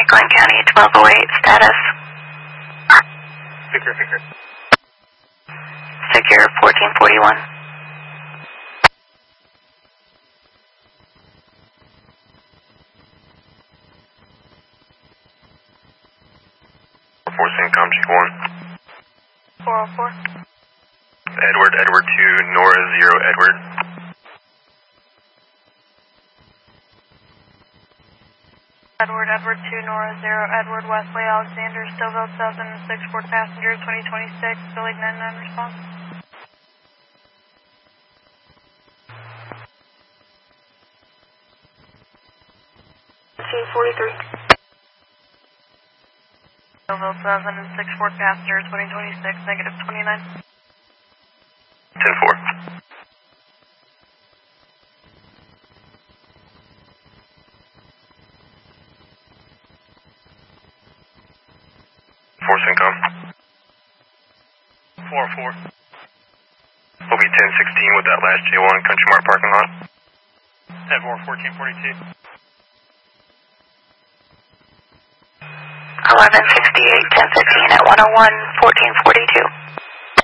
Glenn County 1208, status. Secure. Secure 1441. CENTCOM G1. 404. Edward 2, Nora 0, Edward. Edward 2, Nora 0, Edward, Wesley, Alexander, Stillville 7, 6 passenger, 2026, Billy 99 response. C43. Stillville 7, 6 passenger, 2026, negative 29. 10-4. CENTCOM. 404. Will be 1016 with that last J1 Country Mart parking lot. Edward 1442. 1168, 1015 at 101, 1442.